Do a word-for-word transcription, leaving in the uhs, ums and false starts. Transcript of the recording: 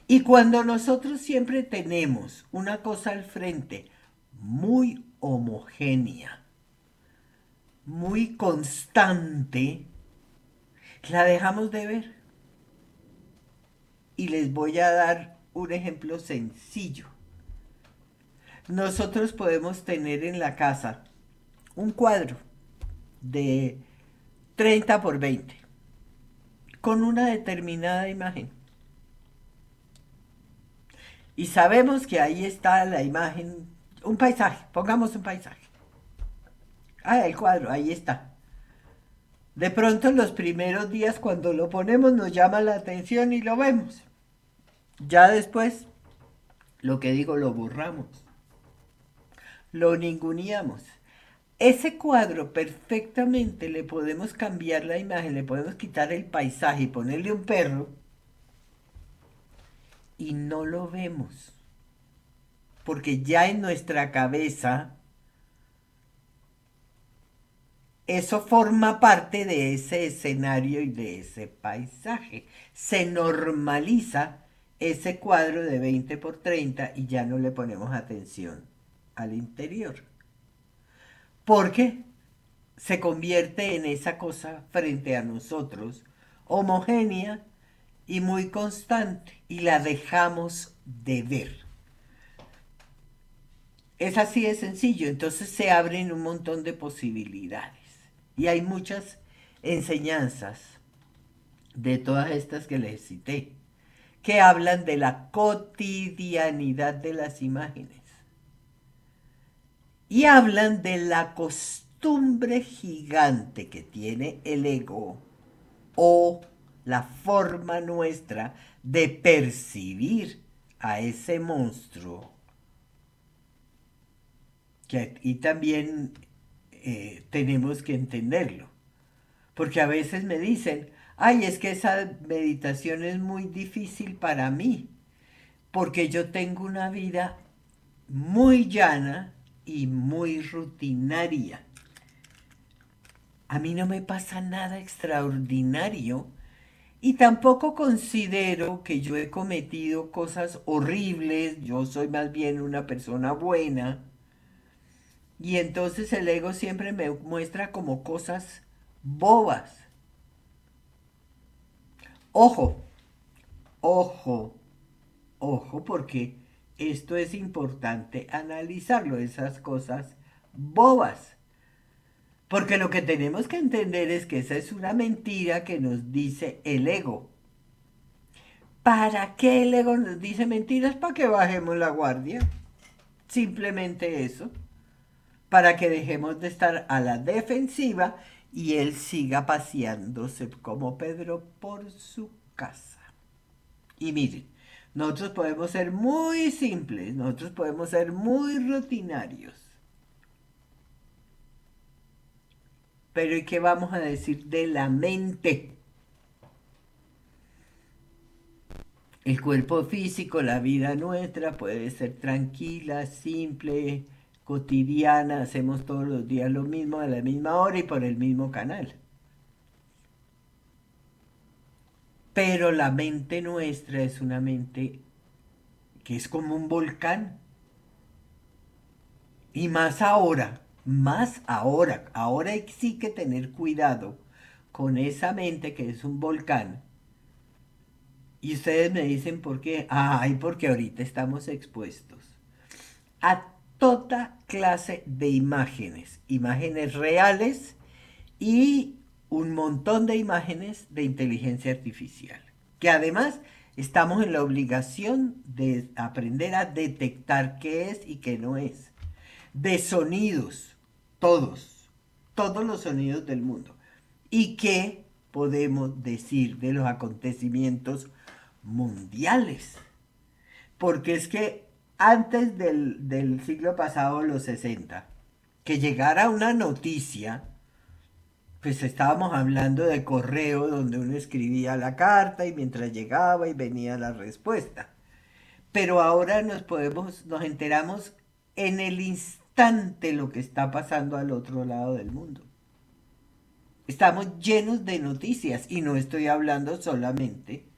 Y cuando nosotros siempre tenemos una cosa al frente muy homogénea, muy constante, la dejamos de ver. Y les voy a dar un ejemplo sencillo. Nosotros podemos tener en la casa un cuadro de treinta por veinte con una determinada imagen. Y sabemos que ahí está la imagen, un paisaje, pongamos un paisaje. Ah, el cuadro, ahí está. De pronto en los primeros días cuando lo ponemos nos llama la atención y lo vemos. Ya después, lo que digo, lo borramos, lo ninguneamos. Ese cuadro perfectamente le podemos cambiar la imagen, le podemos quitar el paisaje y ponerle un perro y no lo vemos. Porque ya en nuestra cabeza eso forma parte de ese escenario y de ese paisaje. Se normaliza ese cuadro de veinte por treinta y ya no le ponemos atención al interior. Porque se convierte en esa cosa frente a nosotros, homogénea y muy constante, y la dejamos de ver. Es así de sencillo, entonces se abren un montón de posibilidades. Y hay muchas enseñanzas de todas estas que les cité, que hablan de la cotidianidad de las imágenes. Y hablan de la costumbre gigante que tiene el ego o la forma nuestra de percibir a ese monstruo. Que, y también eh, tenemos que entenderlo. Porque a veces me dicen, ay, es que esa meditación es muy difícil para mí, porque yo tengo una vida muy llana y muy rutinaria. A mí no me pasa nada extraordinario y tampoco considero que yo he cometido cosas horribles, yo soy más bien una persona buena. Y entonces el ego siempre me muestra como cosas bobas. Ojo, ojo, ojo, porque esto es importante analizarlo, esas cosas bobas. Porque lo que tenemos que entender es que esa es una mentira que nos dice el ego. ¿Para qué el ego nos dice mentiras? Para que bajemos la guardia. Simplemente eso. Para que dejemos de estar a la defensiva y él siga paseándose como Pedro por su casa. Y miren, nosotros podemos ser muy simples, nosotros podemos ser muy rutinarios. Pero ¿y qué vamos a decir de la mente? El cuerpo físico, la vida nuestra puede ser tranquila, simple, cotidiana, hacemos todos los días lo mismo a la misma hora y por el mismo canal. Pero la mente nuestra es una mente que es como un volcán. Y más ahora, más ahora, ahora sí que tener cuidado con esa mente que es un volcán. Y ustedes me dicen por qué. Ay, porque ahorita estamos expuestos a toda clase de imágenes, imágenes reales y un montón de imágenes de inteligencia artificial, que además estamos en la obligación de aprender a detectar qué es y qué no es. De sonidos, todos, todos los sonidos del mundo. ¿Y qué podemos decir de los acontecimientos mundiales? Porque es que antes del, del siglo pasado, los sesenta, que llegara una noticia, pues estábamos hablando de correo donde uno escribía la carta y mientras llegaba y venía la respuesta. Pero ahora nos podemos, nos enteramos en el instante lo que está pasando al otro lado del mundo. Estamos llenos de noticias y no estoy hablando solamente